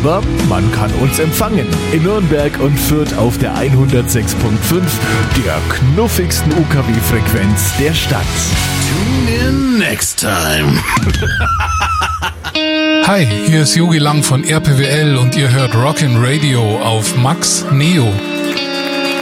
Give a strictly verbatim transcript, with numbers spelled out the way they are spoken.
Aber man kann uns empfangen in Nürnberg und Fürth auf der hundertsechs Komma fünf, der knuffigsten U K W-Frequenz der Stadt. Tune in next time. Hi, hier ist Jogi Lang von R P W L und ihr hört Rockin' Radio auf Max Neo.